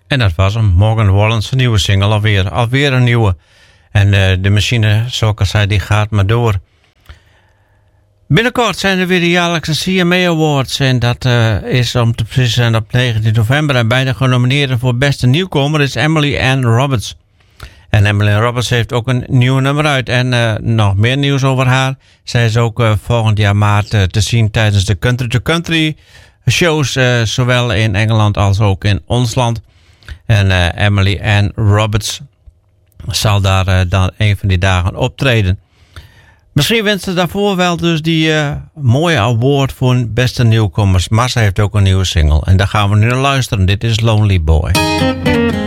En dat was hem. Morgan Wallen, zijn nieuwe single alweer een nieuwe. En de machine, zoals ik al zei, die gaat maar door. Binnenkort zijn er weer de jaarlijkse CMA Awards. En dat is om te precies zijn op 19 november. En beide genomineerden voor beste nieuwkomer is Emily Ann Roberts. En Emily Ann Roberts heeft ook een nieuw nummer uit. En nog meer nieuws over haar. Zij is ook volgend jaar maart te zien tijdens de Country to Country shows. Zowel in Engeland als ook in ons land. En Emily Ann Roberts zal daar dan een van die dagen optreden. Misschien wint ze daarvoor wel dus die mooie award voor beste nieuwkomers. Maar ze heeft ook een nieuwe single. En daar gaan we nu naar luisteren. Dit is Lonely Boy.